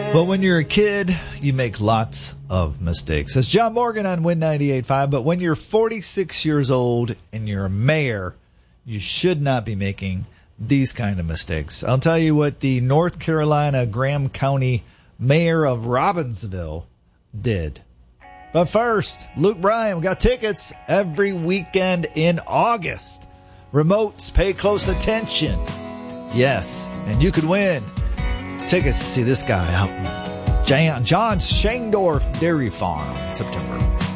But when you're a kid, you make lots of mistakes. It's John Morgan on Win 98.5. But when you're 46 years old and you're a mayor, you should not be making these kind of mistakes. I'll tell you what the North Carolina Graham County mayor of Robbinsville did. But first, Luke Bryan, we got tickets every weekend in August. Remotes, pay close attention. Yes, and you could win tickets to see this guy out in John Shangdorf Dairy Farm in September.